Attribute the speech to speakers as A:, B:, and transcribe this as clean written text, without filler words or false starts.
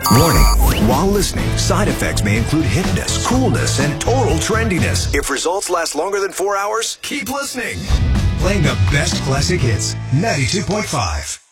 A: Warning. While listening, side effects may include hippness, coolness, and total trendiness. If results last longer than 4 hours, keep listening. Playing the best classic hits, 92.5.